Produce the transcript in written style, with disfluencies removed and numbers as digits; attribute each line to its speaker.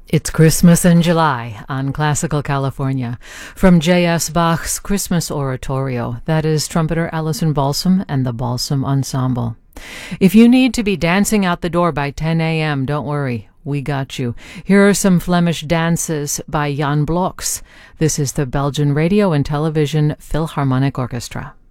Speaker 1: It's Christmas in July on Classical California. From J.S. Bach's Christmas Oratorio, that is trumpeter Alison Balsam and the Balsam Ensemble. If you need to be dancing out the door by 10 a.m., don't worry, we got you. Here are some Flemish dances by Jan Bloks. This is the Belgian Radio and Television Philharmonic Orchestra.